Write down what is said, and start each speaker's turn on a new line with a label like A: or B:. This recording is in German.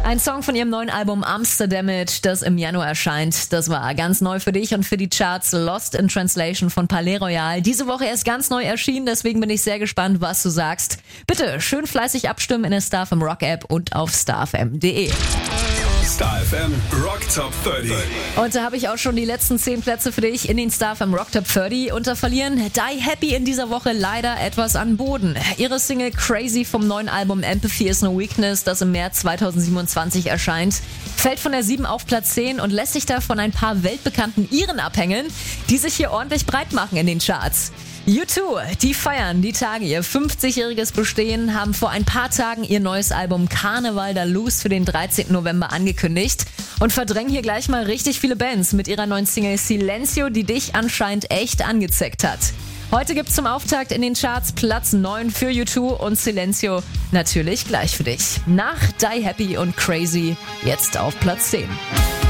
A: Ein Song von ihrem neuen Album Amsterdamage, das im Januar erscheint. Das war ganz neu für dich und für die Charts. Lost in Translation von Palais Royal. Diese Woche erst ganz neu erschienen, deswegen bin ich sehr gespannt, was du sagst. Bitte schön fleißig abstimmen in der StarFM Rock App und auf starfm.de.
B: StarFM Rock Top 30.
A: Und da habe ich auch schon die letzten 10 Plätze für dich in den StarFM Rock Top 30. Und da verlieren Die Happy in dieser Woche leider etwas an Boden. Ihre Single Crazy vom neuen Album Empathy is No Weakness, das im März 2027 erscheint, fällt von der 7 auf Platz 10 und lässt sich da von ein paar weltbekannten Iren abhängen, die sich hier ordentlich breit machen in den Charts. U2, die feiern die Tage ihr 50-jähriges Bestehen, haben vor ein paar Tagen ihr neues Album Carnival da Loose für den 13. November angekündigt und verdrängen hier gleich mal richtig viele Bands mit ihrer neuen Single Silencio, die dich anscheinend echt angezeckt hat. Heute gibt's zum Auftakt in den Charts Platz 9 für U2 und Silencio natürlich gleich für dich. Nach Die Happy und Crazy jetzt auf Platz 10.